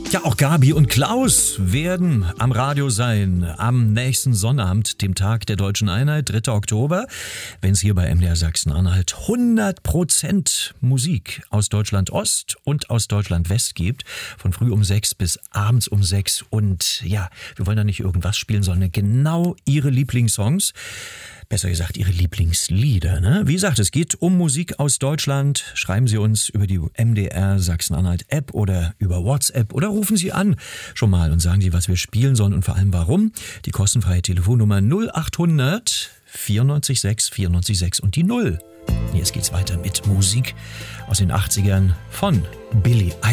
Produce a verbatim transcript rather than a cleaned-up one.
Ja, auch Gabi und Klaus werden am Radio sein am nächsten Sonnabend, dem Tag der Deutschen Einheit, dritter Oktober, wenn es hier bei M D R Sachsen-Anhalt hundert Prozent Musik aus Deutschland Ost und aus Deutschland West gibt, von früh um sechs bis abends um sechs. Und ja, wir wollen da nicht irgendwas spielen, sondern genau Ihre Lieblingssongs. Besser gesagt, Ihre Lieblingslieder. Ne? Wie gesagt, es geht um Musik aus Deutschland. Schreiben Sie uns über die M D R Sachsen-Anhalt-App oder über WhatsApp oder rufen Sie an schon mal und sagen Sie, was wir spielen sollen und vor allem warum. Die kostenfreie Telefonnummer null achthundert vierundneunzig sechs vierundneunzig sechs und die null. Jetzt geht's weiter mit Musik aus den achtzigern von Billy